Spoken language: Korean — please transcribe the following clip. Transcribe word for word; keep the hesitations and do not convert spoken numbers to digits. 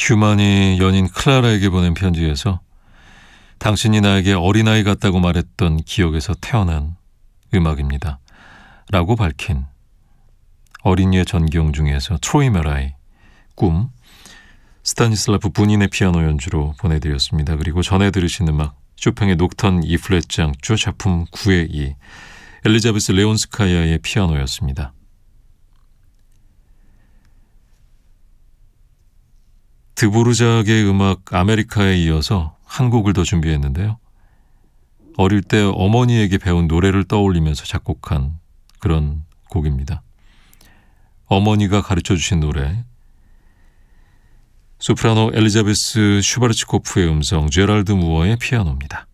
슈만이 연인 클라라에게 보낸 편지에서 당신이 나에게 어린아이 같다고 말했던 기억에서 태어난 음악입니다. 라고 밝힌 어린이의 전경 중에서 트로이 메라의 꿈, 스타니슬라프 분인의 피아노 연주로 보내드렸습니다. 그리고 전에 들으신 음악 쇼팽의 녹턴 이 플랫 장조 작품 구의 이, 엘리자베스 레온스카야의 피아노였습니다. 드보르작의 음악 아메리카에 이어서 한 곡을 더 준비했는데요. 어릴 때 어머니에게 배운 노래를 떠올리면서 작곡한 그런 곡입니다. 어머니가 가르쳐주신 노래, 소프라노 엘리자베스 슈바르츠코프의 음성, 제랄드 무어의 피아노입니다.